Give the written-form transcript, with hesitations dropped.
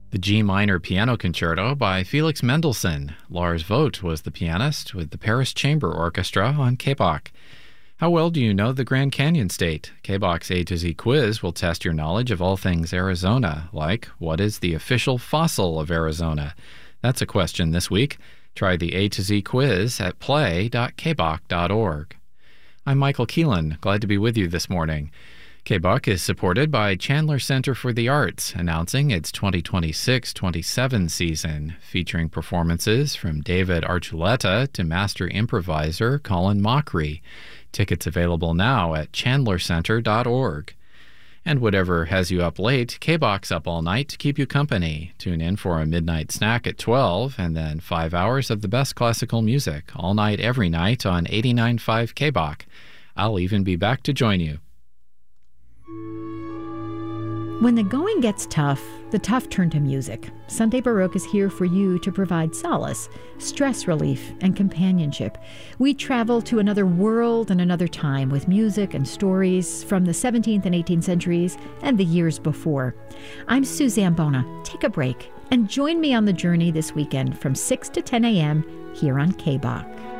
The G minor piano concerto by Felix Mendelssohn. Lars Vogt was the pianist with the Paris Chamber Orchestra on KBOK. How well do you know the Grand Canyon State? KBOK's A to Z quiz will test your knowledge of all things Arizona, like what is the official fossil of Arizona? That's a question this week. Try the A to Z quiz at play.kbok.org. I'm Michael Keelan, glad to be with you this morning. KBOK is supported by Chandler Center for the Arts, announcing its 2026-27 season, featuring performances from David Archuleta to master improviser Colin Mockery. Tickets available now at chandlercenter.org. And whatever has you up late, KBOK's up all night to keep you company. Tune in for a midnight snack at 12, and then 5 hours of the best classical music, all night, every night on 89.5 KBOK. I'll even be back to join you. When the going gets tough, the tough turn to music. Sunday Baroque is here for you to provide solace, stress relief, and companionship. We travel to another world and another time with music and stories from the 17th and 18th centuries and the years before. I'm Suzanne Bona. Take a break and join me on the journey this weekend from 6 to 10 a.m. here on KBOK.